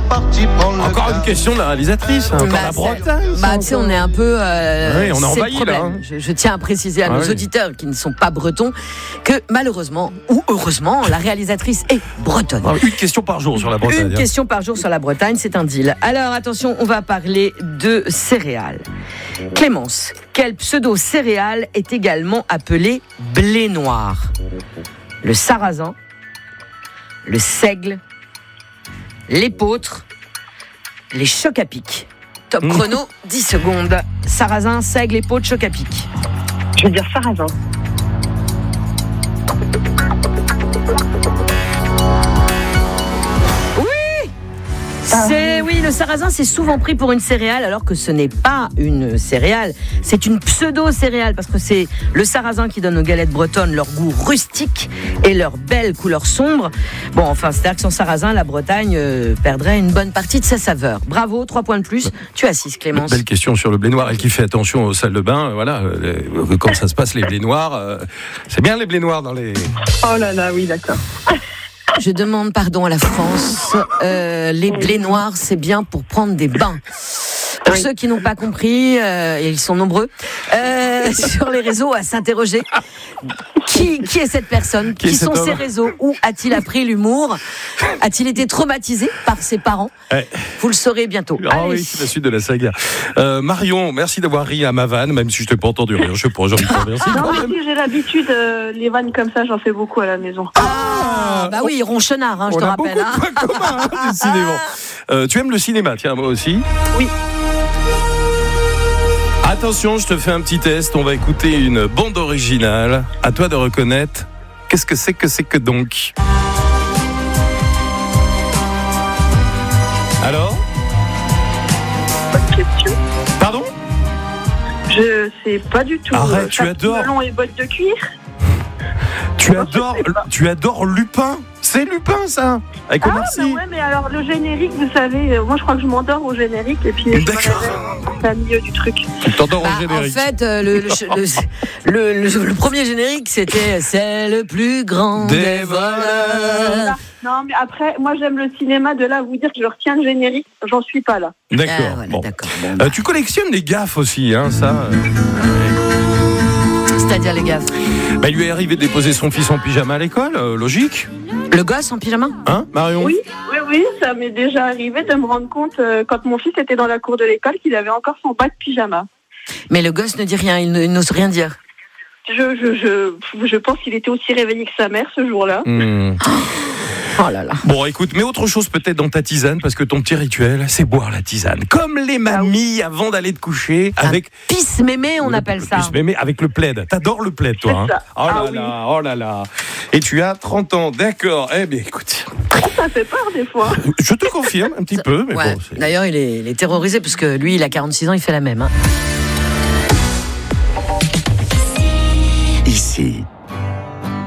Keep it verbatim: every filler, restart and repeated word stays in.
parti prendre Encore le une question de la réalisatrice. Hein. Encore Bah, la c'est- Bretagne. Bah, tu sais, on est un peu. Euh, Oui, on est c'est envahi, le problème. là, hein. Je, je tiens à préciser à Ah nos oui. auditeurs qui ne sont pas bretons que malheureusement ou heureusement, la réalisatrice est bretonne. Ah, une question par jour sur la Bretagne. Une hein. question par jour sur la Bretagne, c'est un deal. Alors attention, on va parler de céréales. Clémence, quel pseudo-céréale est également appelé blé noir? Le sarrasin, le seigle, l'épeautre, les chocs à pic. Top Mmh. chrono, dix secondes. Sarrasin, seigle, épeautre, chocs à pic. Je vais dire sarrasin. C'est, oui, le sarrasin, c'est souvent pris pour une céréale, alors que ce n'est pas une céréale. C'est une pseudo-céréale, parce que c'est le sarrasin qui donne aux galettes bretonnes leur goût rustique et leur belle couleur sombre. Bon, enfin, c'est-à-dire que sans sarrasin, la Bretagne euh, perdrait une bonne partie de sa saveur. Bravo, trois points de plus. Tu as six, Clémence. Belle question sur le blé noir. Elle qui fait attention aux salles de bain. Voilà, euh, quand ça se passe, les blés noirs. euh, c'est bien les blés noirs dans les. Oh là là, oui, d'accord. Je demande pardon à la France. Euh, les blés noirs, c'est bien pour prendre des bains. Pour Oui. ceux qui n'ont pas compris, euh, et ils sont nombreux, euh, sur les réseaux à s'interroger. Qui, qui est cette personne? Qui Qui, est cet sont homme ces réseaux? Où a-t-il appris l'humour? A-t-il été traumatisé par ses parents? Ouais. Vous le saurez bientôt. Ah Allez. oui, c'est la suite de la saga. Euh, Marion, merci d'avoir ri à ma vanne, même si je t'ai pas entendu rire. Je sais pas, j'ai envie de dire merci. Non, quand mais même. si j'ai l'habitude, euh, les vannes comme ça, j'en fais beaucoup à la maison. Ah, bah oui, ronchonnard, hein, je On te a rappelle. beaucoup hein. de points communs, hein, décidément. Euh, tu aimes le cinéma, tiens, moi aussi. Oui. Attention, je te fais un petit test. On va écouter une bande originale. À toi de reconnaître. Qu'est-ce que c'est que c'est que donc? Alors? Bonne question. Pardon? Je sais pas du tout. Arrête, Euh, tu chapeau adores. melon et bottes de cuir. Tu Non, je adores, sais pas. tu adores Lupin. C'est Lupin, ça. Avec Ah, Omar bah Sy. ouais, mais alors le générique, vous savez, euh, moi je crois que je m'endors au générique et puis je me D'accord. réveille en plein milieu du truc. Tu t'endors Bah, au en générique. fait, euh, le, le, le, le- le- le premier générique, c'était C'est le plus grand Des des voleurs. Non, mais après, moi j'aime le cinéma, de là à vous dire que je retiens le générique, j'en suis pas là. D'accord. Ah, voilà, bon. d'accord. Bon, bah, Euh, tu collectionnes les gaffes aussi, hein, ça. euh. c'est-à-dire les gaffes. Bah, il lui est arrivé de déposer son fils en pyjama à l'école, euh, logique. Le gosse en pyjama? Hein, Marion? Oui, oui, oui, ça m'est déjà arrivé de me rendre compte euh, quand mon fils était dans la cour de l'école qu'il avait encore son bas de pyjama. Mais le gosse ne dit rien, il ne- il n'ose rien dire. Je, je, je, je pense qu'il était aussi réveillé que sa mère ce jour-là. Hmm. Oh là là. Bon, écoute, mets autre chose peut-être dans ta tisane, parce que ton petit rituel, c'est boire la tisane. Comme les mamies avant d'aller te coucher, avec... Pisse mémé, on le- appelle le ça. plus mémé, avec le plaid. T'adores le plaid, toi. C'est Hein. ça. Oh là Ah oui. là, oh là là. Et tu as trente ans, d'accord. Eh bien, écoute, Ça fait peur des fois. je te confirme un petit peu, mais Ouais. bon... c'est- D'ailleurs, il est, il est terrorisé, parce que lui, il a quarante-six ans, il fait la même. hein. Ici,